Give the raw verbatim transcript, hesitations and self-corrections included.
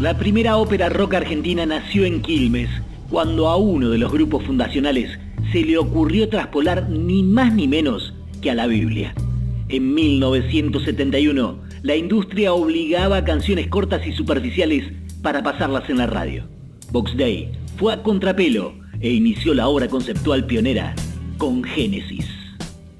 La primera ópera rock argentina nació en Quilmes, cuando a uno de los grupos fundacionales se le ocurrió traspolar ni más ni menos que a la Biblia. En mil novecientos setenta y uno, la industria obligaba a canciones cortas y superficiales para pasarlas en la radio. Box Day fue a contrapelo e inició la obra conceptual pionera con Génesis.